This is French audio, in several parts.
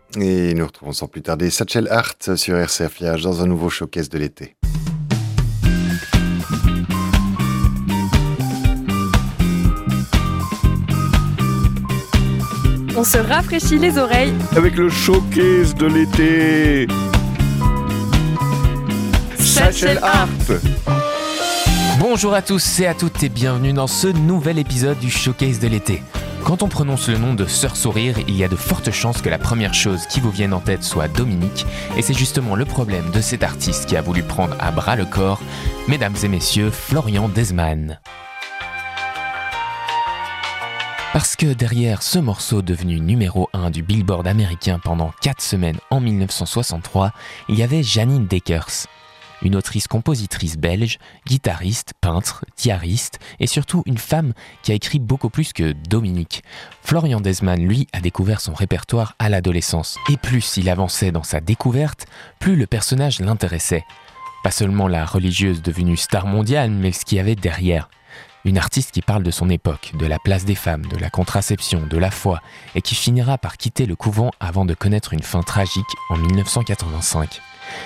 Et nous retrouvons sans plus tarder Satchel Hart sur RCF Liage dans un nouveau showcase de l'été. On se rafraîchit les oreilles avec le showcase de l'été. Satchel Hart. Bonjour à tous et à toutes et bienvenue dans ce nouvel épisode du showcase de l'été. Quand on prononce le nom de Sœur Sourire, il y a de fortes chances que la première chose qui vous vienne en tête soit Dominique, et c'est justement le problème de cet artiste qui a voulu prendre à bras le corps, mesdames et messieurs, Florian Desman. Parce que derrière ce morceau devenu numéro 1 du Billboard américain pendant 4 semaines en 1963, il y avait Janine Deckers, une autrice-compositrice belge, guitariste, peintre, diariste et surtout une femme qui a écrit beaucoup plus que Dominique. Florian Desman, lui, a découvert son répertoire à l'adolescence. Et plus il avançait dans sa découverte, plus le personnage l'intéressait. Pas seulement la religieuse devenue star mondiale, mais ce qu'il y avait derrière. Une artiste qui parle de son époque, de la place des femmes, de la contraception, de la foi, et qui finira par quitter le couvent avant de connaître une fin tragique en 1985.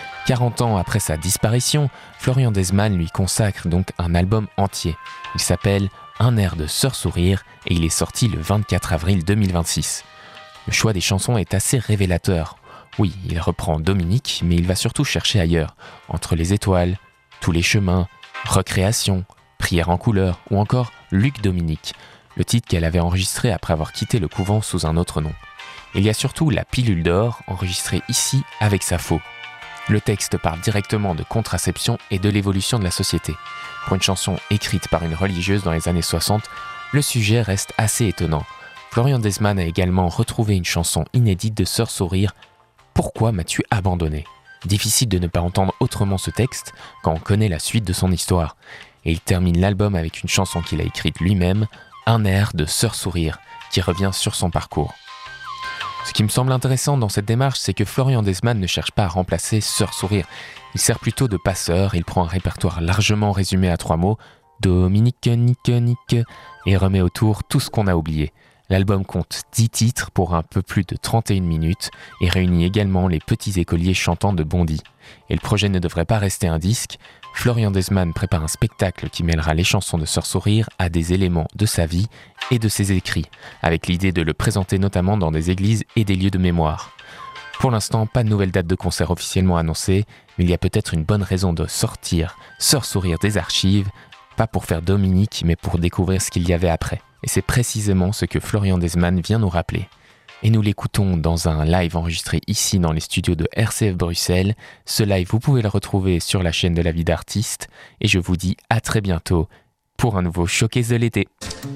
40 ans après sa disparition, Florian Desman lui consacre donc un album entier. Il s'appelle Un air de Sœur Sourire et il est sorti le 24 avril 2026. Le choix des chansons est assez révélateur. Oui, il reprend Dominique, mais il va surtout chercher ailleurs, entre les étoiles, Tous les chemins, Recréation, Prière en couleur ou encore Luc Dominique, le titre qu'elle avait enregistré après avoir quitté le couvent sous un autre nom. Il y a surtout La pilule d'or, enregistrée ici avec Sappho. Le texte parle directement de contraception et de l'évolution de la société. Pour une chanson écrite par une religieuse dans les années 60, le sujet reste assez étonnant. Florian Desman a également retrouvé une chanson inédite de Sœur Sourire, Pourquoi m'as-tu abandonné ? Difficile de ne pas entendre autrement ce texte quand on connaît la suite de son histoire. Et il termine l'album avec une chanson qu'il a écrite lui-même, Un air de Sœur Sourire, qui revient sur son parcours. Ce qui me semble intéressant dans cette démarche, c'est que Florian Desman ne cherche pas à remplacer Sœur Sourire. Il sert plutôt de passeur, il prend un répertoire largement résumé à 3 mots, Dominique, Nique, Nique, et remet autour tout ce qu'on a oublié. L'album compte 10 titres pour un peu plus de 31 minutes et réunit également les petits écoliers chantant de Bondy. Et le projet ne devrait pas rester un disque. Florian Desman prépare un spectacle qui mêlera les chansons de Sœur Sourire à des éléments de sa vie et de ses écrits, avec l'idée de le présenter notamment dans des églises et des lieux de mémoire. Pour l'instant, pas de nouvelle date de concert officiellement annoncée, mais il y a peut-être une bonne raison de sortir Sœur Sourire des archives, pas pour faire Dominique, mais pour découvrir ce qu'il y avait après. Et c'est précisément ce que Florian Desman vient nous rappeler. Et nous l'écoutons dans un live enregistré ici dans les studios de RCF Bruxelles. Ce live, vous pouvez le retrouver sur la chaîne de la vie d'artiste. Et je vous dis à très bientôt pour un nouveau showcase de l'été.